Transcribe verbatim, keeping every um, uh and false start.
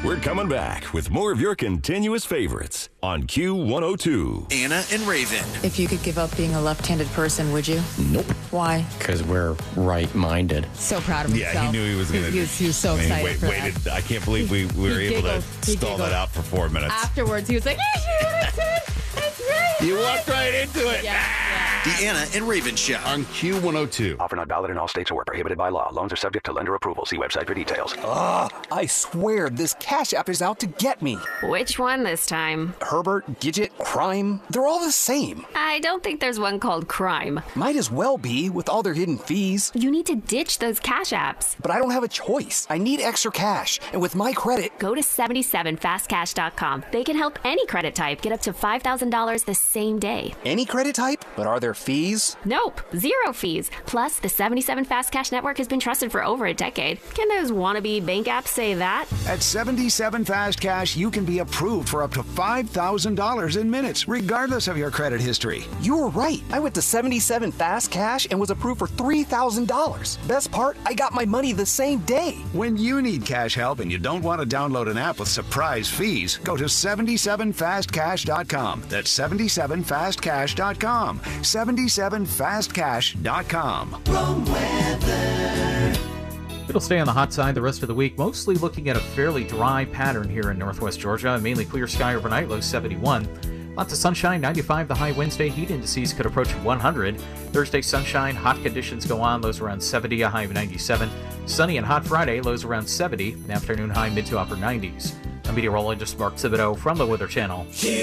We're coming back with more of your continuous favorites on Q one oh two. Anna and Raven. If you could give up being a left-handed person, would you? Nope. Why? Because we're right-minded. So proud of himself. Yeah, he knew he was going to. He, was- he was so I mean, excited wait, for waited. that. I can't believe we, we were He able giggled. to He stall giggled. that out for four minutes. Afterwards, he was like, "You hear what I said? That's right." You walked right into it. Yeah, yeah. The Anna and Raven Show. On Q one oh two. Offer not valid in all states or prohibited by law. Loans are subject to lender approval. See website for details. Ugh, I swear this Cash App is out to get me. Which one this time? Herbert, Gidget, Crime, they're all the same. I don't think there's one called Crime. Might as well be with all their hidden fees. You need to ditch those cash apps. But I don't have a choice. I need extra cash. And with my credit... Go to seventy-seven fast cash dot com. They can help any credit type get up to five thousand dollars the same day. Any credit type? But are there fees? Nope, zero fees. Plus, the seventy-seven Fast Cash Network has been trusted for over a decade. Can those wannabe bank apps say that? At seventy-seven Fast Cash, you can be approved for up to five thousand dollars in minutes, regardless of your credit history. You were right. I went to seventy-seven Fast Cash and was approved for three thousand dollars. Best part, I got my money the same day. When you need cash help and you don't want to download an app with surprise fees, go to seventy-seven fast cash dot com. That's seventy-seven fast cash dot com. seventy-seven fast cash dot com. It'll stay on the hot side the rest of the week, mostly looking at a fairly dry pattern here in northwest Georgia. Mainly clear sky overnight, low seventy-one. Lots of sunshine, ninety-five the high Wednesday. Heat indices could approach one hundred. Thursday, sunshine, hot conditions go on, lows around seventy, a high of ninety-seven. Sunny and hot Friday, lows around seventy. Afternoon high mid to upper nineties. I'm meteorologist Mark Thibodeau from the Weather Channel.